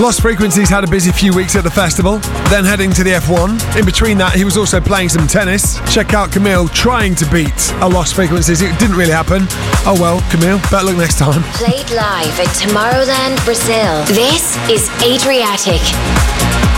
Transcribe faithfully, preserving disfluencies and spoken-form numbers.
Lost Frequencies had a busy few weeks at the festival, then heading to the F one. In between that, he was also playing some tennis. Check out Camille trying to beat a Lost Frequencies. It didn't really happen. Oh well, Camille, better luck next time. Played live at Tomorrowland, Brazil. This is Adriatic.